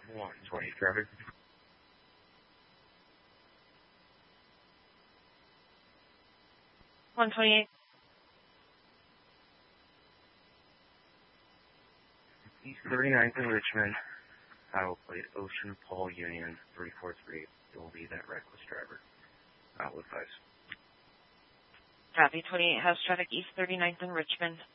120 traffic. 128. East 39th in Richmond. Iowa plate Ocean Paul Union 343. It will be that reckless driver. Out with ice. Copy. 28 has traffic East 39th in Richmond.